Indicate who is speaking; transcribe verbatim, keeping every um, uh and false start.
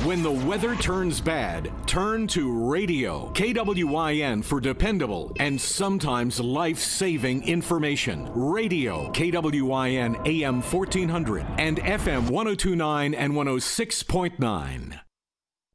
Speaker 1: When the weather turns bad, turn to radio. K W Y N for dependable and sometimes life-saving information. Radio, K W Y N A M fourteen hundred and F M one oh two point nine and one oh six point nine.